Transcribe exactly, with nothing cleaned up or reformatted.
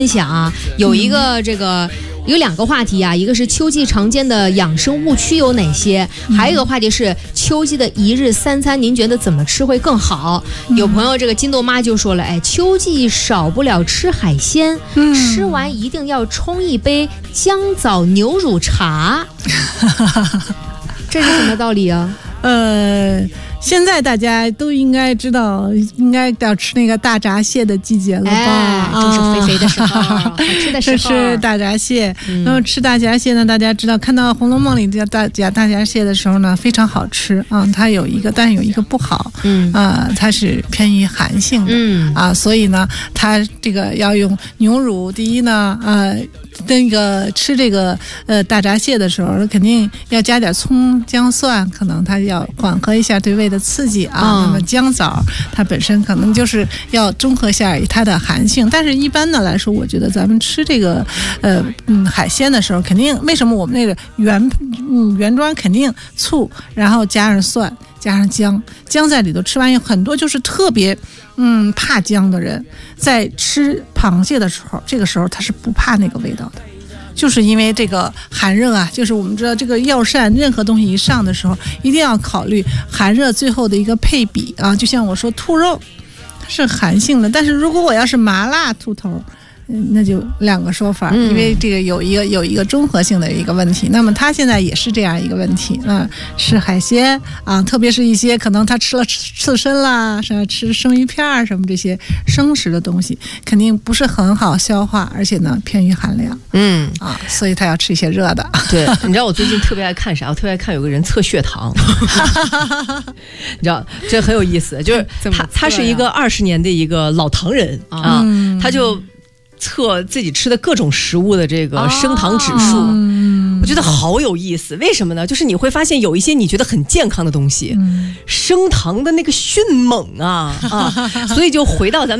分享啊，有一个这个有两个话题啊，一个是秋季常见的养生误区有哪些，还有一个话题是秋季的一日三餐，您觉得怎么吃会更好？有朋友这个金豆妈就说了，哎，秋季少不了吃海鲜，嗯、吃完一定要冲一杯姜枣牛乳茶，这是什么道理啊？ 呃。现在大家都应该知道，应该要吃那个大闸蟹的季节了吧？ 哎，正是肥肥的时候，好吃的时候。 这是大闸蟹。嗯、那么吃大闸蟹呢？大家知道，看到《红楼梦》里的大闸大闸蟹的时候呢，非常好吃啊。它有一个，但有一个不好，嗯啊，它是偏于寒性的，嗯啊，所以呢，它这个要用牛乳。第一呢，呃。那个吃这个呃大闸蟹的时候，肯定要加点葱姜蒜，可能它要缓和一下对胃的刺激啊。嗯、那么姜枣它本身可能就是要中和一下它的寒性，但是一般的来说，我觉得咱们吃这个呃嗯海鲜的时候，肯定为什么我们那个原嗯原装肯定醋，然后加上蒜。加上姜，姜在里头吃完有很多就是特别嗯怕姜的人，在吃螃蟹的时候，这个时候他是不怕那个味道的，就是因为这个寒热啊，就是我们知道这个药膳任何东西一上的时候，一定要考虑寒热最后的一个配比啊。就像我说兔肉是寒性的，但是如果我要是麻辣兔头。那就两个说法，因为这个有一个有一个综合性的一个问题。那么他现在也是这样一个问题啊，吃海鲜啊，特别是一些可能他吃了刺身啦，是吃生鱼片什么这些生食的东西，肯定不是很好消化，而且呢偏于寒凉。嗯啊，所以他要吃一些热的。 对，你知道我最近特别爱看啥？我特别爱看有个人测血糖，你知道这很有意思，就是他他是一个二十年的一个老唐人啊，嗯、他就。测自己吃的各种食物的这个升糖指数、哦、我觉得好有意思。为什么呢？就是你会发现有一些你觉得很健康的东西、嗯、升糖的那个迅猛啊啊！所以就回到咱们